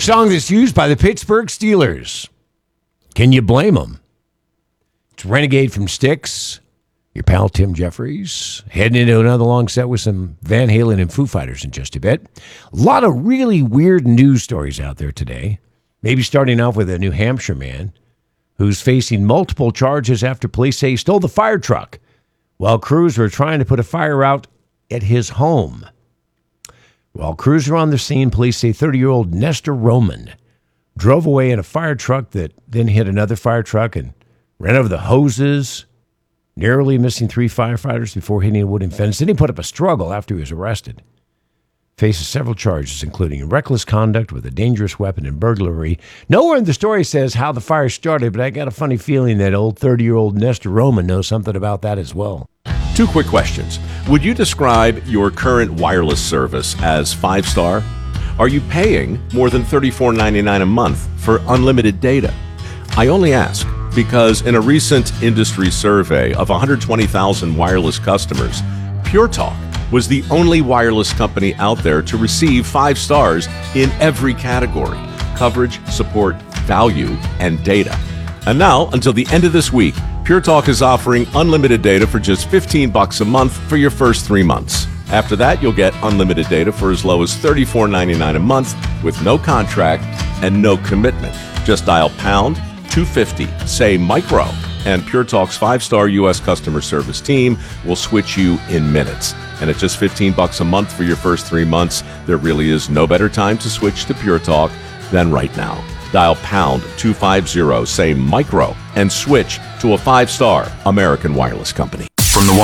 song that's used by the Pittsburgh Steelers. Can you blame them? It's Renegade from Styx. Your pal Tim Jeffries. Heading into another long set with some Van Halen and Foo Fighters in just a bit. A lot of really weird news stories out there today. Maybe starting off with a New Hampshire man who's facing multiple charges after police say he stole the fire truck while crews were trying to put a fire out at his home. While crews were on the scene, police say 30-year-old Nestor Roman drove away in a fire truck that then hit another fire truck and ran over the hoses, narrowly missing 3 firefighters before hitting a wooden fence. Then he put up a struggle after he was arrested. Faces several charges, including reckless conduct with a dangerous weapon and burglary. Nowhere in the story says how the fire started, but I got a funny feeling that old 30-year-old Nestor Roman knows something about that as well. 2 quick questions. Would you describe your current wireless service as 5-star? Are you paying more than $34.99 a month for unlimited data? I only ask because in a recent industry survey of 120,000 wireless customers, Pure Talk was the only wireless company out there to receive 5 stars in every category: coverage, support, value, and data. And now, until the end of this week, Pure Talk is offering unlimited data for just $15 a month for your first 3 months. After that, you'll get unlimited data for as low as $34.99 a month with no contract and no commitment. Just dial pound 250, say micro, and Pure Talk's 5-star U.S. customer service team will switch you in minutes. And at just $15 a month for your first 3 months, there really is no better time to switch to Pure Talk than right now. Dial pound 250, say micro, and switch to a 5-star American wireless company. From the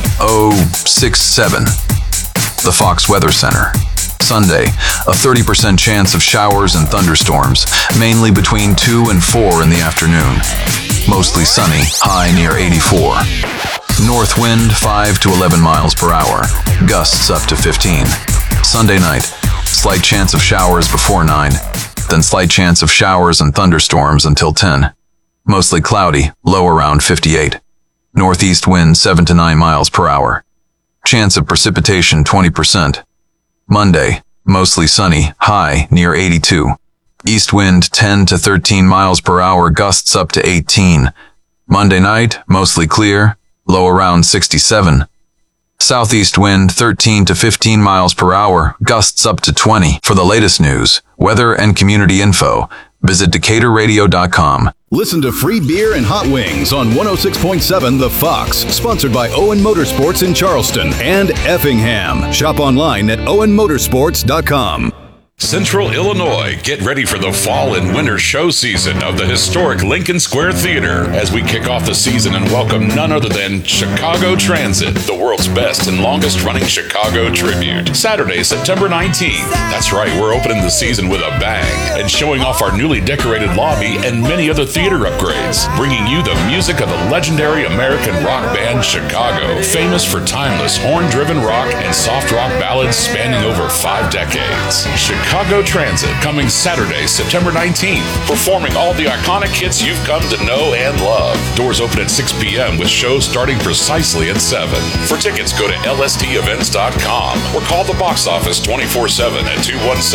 1067, the Fox Weather Center. Sunday, a 30% chance of showers and thunderstorms, mainly between 2 and 4 in the afternoon. Mostly sunny, high near 84. North wind 5 to 11 miles per hour, gusts up to 15. Sunday night, slight chance of showers before 9, then slight chance of showers and thunderstorms until 10. Mostly cloudy, low around 58. Northeast wind 7 to 9 miles per hour. Chance of precipitation 20%. Monday, mostly sunny, high near 82. East wind 10 to 13 miles per hour, gusts up to 18. Monday night, mostly clear, low around 67. Southeast wind 13 to 15 miles per hour, gusts up to 20. For the latest news, weather, and community info, visit DecaturRadio.com. Listen to free beer and hot wings on 106.7 The Fox, sponsored by Owen Motorsports in Charleston and Effingham. Shop online at owenmotorsports.com. Central Illinois, get ready for the fall and winter show season of the historic Lincoln Square Theater as we kick off the season and welcome none other than Chicago Transit, the world's best and longest running Chicago tribute. Saturday, September 19th. That's right, we're opening the season with a bang and showing off our newly decorated lobby and many other theater upgrades, bringing you the music of the legendary American rock band Chicago, famous for timeless horn-driven rock and soft rock ballads spanning over 5 decades. Chicago Transit, coming Saturday, September 19th, performing all the iconic hits you've come to know and love. Doors open at 6 p.m. with shows starting precisely at 7. For tickets, go to lstevents.com or call the box office 24/7 at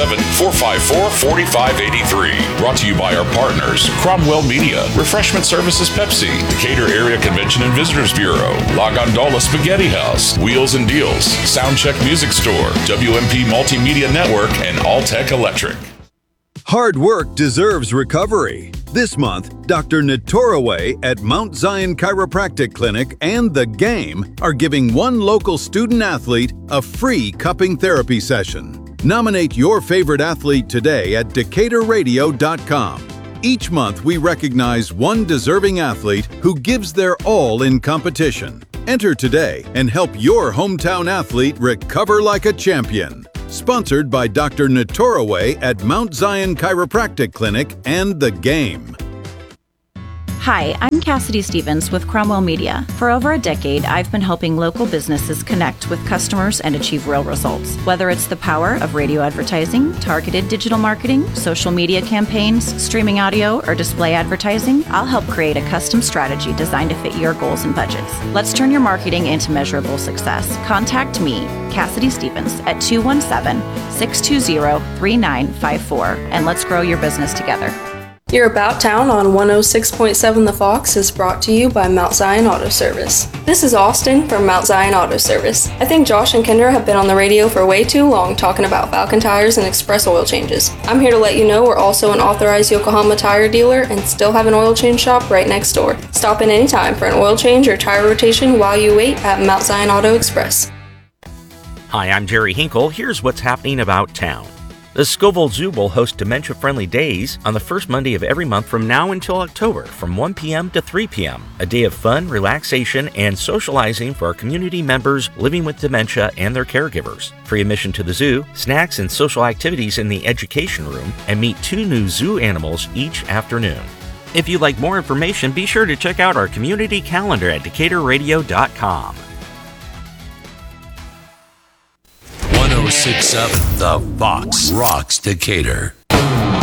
217-454-4583. Brought to you by our partners, Cromwell Media, Refreshment Services Pepsi, Decatur Area Convention and Visitors Bureau, La Gondola Spaghetti House, Wheels and Deals, Soundcheck Music Store, WMP Multimedia Network, and All-Tech Electric. Hard work deserves recovery. This month, Dr. Natoraway at Mount Zion Chiropractic Clinic and The Game are giving one local student athlete a free cupping therapy session. Nominate your favorite athlete today at DecaturRadio.com. Each month, we recognize one deserving athlete who gives their all in competition. Enter today and help your hometown athlete recover like a champion. Sponsored by Dr. Natoraway at Mount Zion Chiropractic Clinic and The Game. Hi, I'm Cassidy Stevens with Cromwell Media. For over a decade, I've been helping local businesses connect with customers and achieve real results. Whether it's the power of radio advertising, targeted digital marketing, social media campaigns, streaming audio, or display advertising, I'll help create a custom strategy designed to fit your goals and budgets. Let's turn your marketing into measurable success. Contact me, Cassidy Stevens, at 217-620-3954, and let's grow your business together. Your About Town on 106.7 The Fox is brought to you by Mount Zion Auto Service. This is Austin from Mount Zion Auto Service. I think Josh and Kendra have been on the radio for way too long talking about Falcon tires and express oil changes. I'm here to let you know we're also an authorized Yokohama tire dealer and still have an oil change shop right next door. Stop in anytime for an oil change or tire rotation while you wait at Mount Zion Auto Express. Hi, I'm Jerry Hinkle. Here's what's happening about town. The Scoville Zoo will host dementia-friendly days on the first Monday of every month from now until October from 1 p.m. to 3 p.m. A day of fun, relaxation, and socializing for our community members living with dementia and their caregivers. Free admission to the zoo, snacks and social activities in the education room, and meet 2 new zoo animals each afternoon. If you'd like more information, be sure to check out our community calendar at DecaturRadio.com. 106.7 The Fox rocks Decatur.